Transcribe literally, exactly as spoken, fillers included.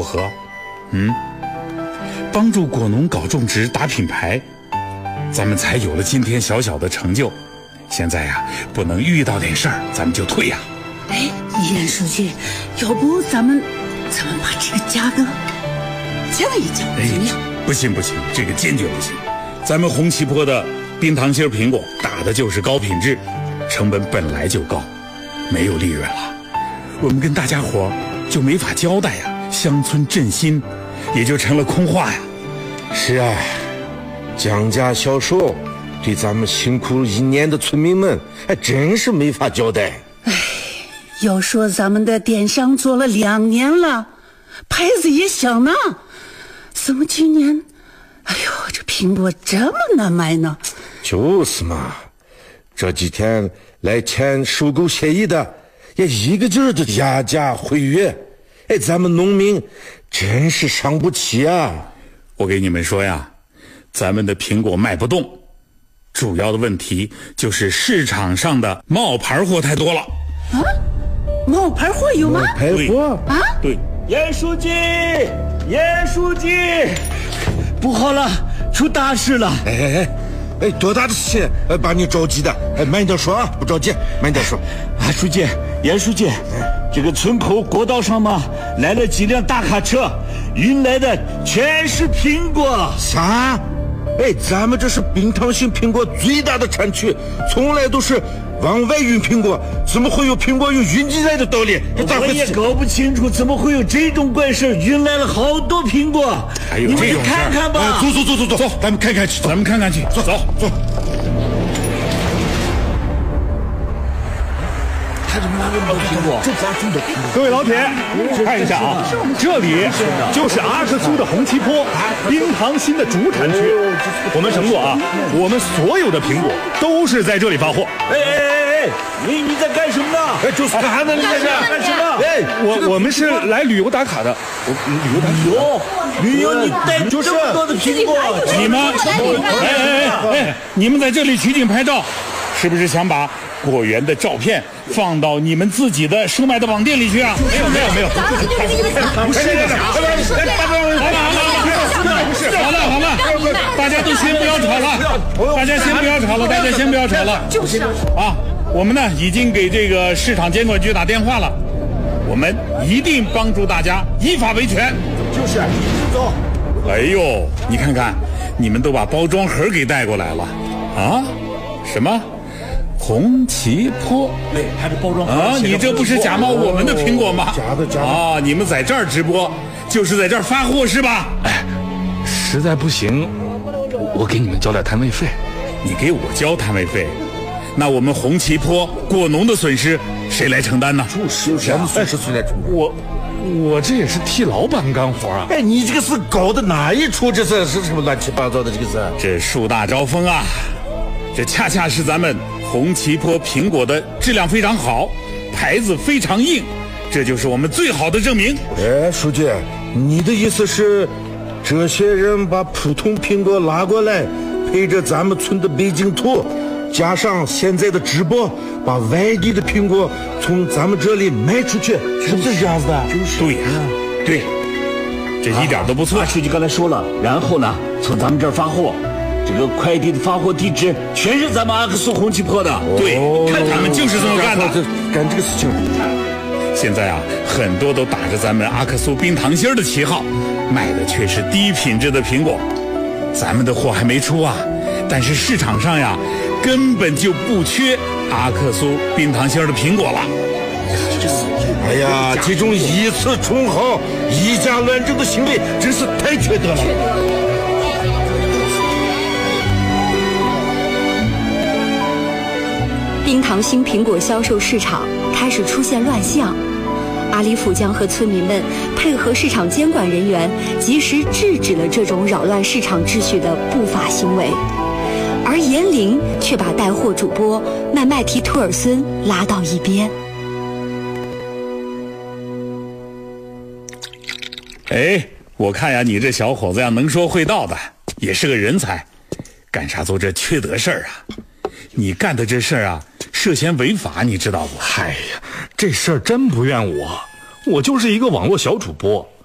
合？嗯，帮助果农搞种植、打品牌，咱们才有了今天小小的成就。现在呀、啊，不能遇到点事儿咱们就退呀、 啊。哎，严书记，要不咱们咱们把这个价格降一降，怎么样？ 不行不行，这个坚决不行。咱们红旗坡的冰糖心苹果打的就是高品质，成本本来就高，没有利润了，我们跟大家伙就没法交代呀，乡村振兴也就成了空话呀。 是啊，降价销售对咱们辛苦一年的村民们还真是没法交代。 哎，要说咱们的电商做了两年了，牌子也响呢，怎么今年哎呦这苹果这么难卖呢？ 就是嘛，这几天来签收购协议的也一个劲儿的压价毁约，哎，咱们农民真是伤不起啊。 我给你们说呀，咱们的苹果卖不动，主要的问题就是市场上的冒牌货太多了。 啊？冒牌货有吗？ 冒牌货啊？ 对。 严书记，严书记，不好了，出大事了！ 哎哎哎，哎，多大的事情？哎，把你着急的，哎，慢点说啊，不着急，慢点说。 啊，书记，严书记，这个村口国道上嘛，来了几辆大卡车，运来的全是苹果。 啥？哎，咱们这是冰糖心苹果最大的产区，从来都是往外运苹果，怎么会有苹果有运进来的道理？ 我也搞不清楚，怎么会有这种怪事？运来了好多苹果， 还有这种事儿？ 看看吧。 哎、走走走走走走，咱们看看去， 咱们看看去， 走走走。 他怎么拿个苹果？这咱种的苹果。 各位老铁，看一下啊，这里就是阿克苏的红旗坡冰糖心的主产区。我们承诺啊，我们所有的苹果都是在这里发货。 哎哎哎哎，你你在干什么呢？ 哎，就是干呢，你在这干什么？ 哎，我我们是来旅游打卡的。我旅游打卡。旅游，旅游，你带这么多的苹果， 你们，哎哎哎哎，你们在这里取景拍照，是不是想把果园的照片放到你们自己的售卖的网店里去啊？ 没有没有没有， 不是这个，好了好了好了，大家都先不要吵了，大家先不要吵了，大家先不要吵了， 就是啊，我们呢已经给这个市场监管局打电话了，我们一定帮助大家依法维权。 就是，走。 哎呦，你看看，你们都把包装盒给带过来了啊？什么？红旗坡， 对，还是包装啊！你这不是假冒我们的苹果吗？ 假的假的啊！你们在这儿直播，就是在这儿发货是吧？ 哎，实在不行，我给你们交点摊位费。 你给我交摊位费，那我们红旗坡果农的损失谁来承担呢？ 就是咱们损失谁来承担？ 我我这也是替老板干活啊！ 哎，你这个是搞的哪一出？这是是什么乱七八糟的？这个是这树大招风啊！这恰恰是咱们红旗坡苹果的质量非常好，牌子非常硬，这就是我们最好的证明。 哎，书记，你的意思是，这些人把普通苹果拉过来，配着咱们村的北京土，加上现在的直播，把外地的苹果从咱们这里卖出去，是不是这样子的？ 就是对呀、啊，对，这一点都不错。 啊、书记刚才说了，然后呢，从咱们这儿发货。这个快递的发货地址全是咱们阿克苏红旗坡的， 对，看他们就是这么干的， 干这个事情。 现在啊，很多都打着咱们阿克苏冰糖心的旗号，卖的却是低品质的苹果。咱们的货还没出啊，但是市场上呀，根本就不缺阿克苏冰糖心的苹果了。 哎呀，这种以次充好、以假乱真的行为，真是太缺德了。 冰糖心苹果销售市场开始出现乱象，阿里甫江和村民们配合市场监管人员，及时制止了这种扰乱市场秩序的不法行为，而严玲却把带货主播麦麦提图尔孙拉到一边。 哎，我看呀，你这小伙子呀，能说会道的，也是个人才，干啥做这缺德事儿啊？你干的这事儿啊，涉嫌违法，你知道不？ 哎呀，这事儿真不怨我，我就是一个网络小主播，